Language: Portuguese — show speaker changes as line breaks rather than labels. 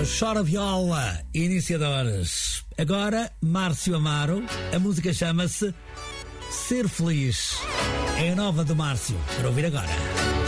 Chora Viola, iniciadores. Agora, Márcio Amaro, a música chama-se Ser Feliz. É a nova do Márcio, para ouvir agora.